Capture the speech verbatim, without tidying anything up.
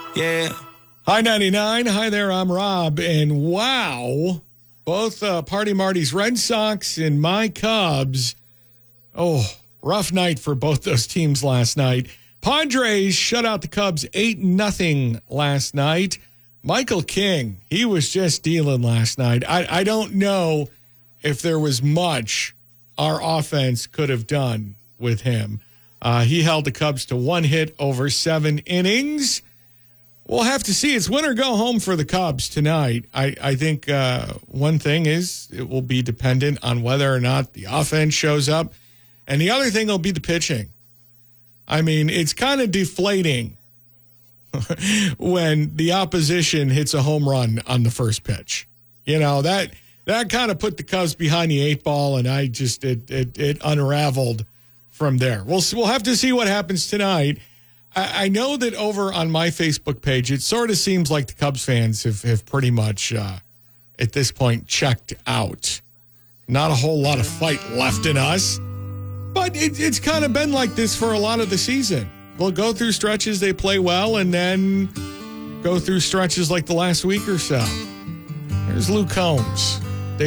Yeah. Hi, ninety-nine. Hi there, I'm Rob. And wow, both uh, Party Marty's Red Sox and my Cubs. Oh, rough night for both those teams last night. Padres shut out the Cubs eight nothing last night. Michael King, he was just dealing last night. I, I don't know if there was much our offense could have done with him. Uh, he held the Cubs to one hit over seven innings. We'll have to see. It's win or go home for the Cubs tonight. I, I think uh, one thing is it will be dependent on whether or not the offense shows up. And the other thing will be the pitching. I mean, it's kind of deflating when the opposition hits a home run on the first pitch. You know, that that kind of put the Cubs behind the eight ball, and I just, it it, it unraveled from there. We'll, we'll have to see what happens tonight. I, I know that over on my Facebook page, it sort of seems like the Cubs fans have, have pretty much, uh, at this point, checked out. Not a whole lot of fight left in us. But it, it's kind of been like this for a lot of the season. They'll go through stretches, they play well, and then go through stretches like the last week or so. There's Luke Combs.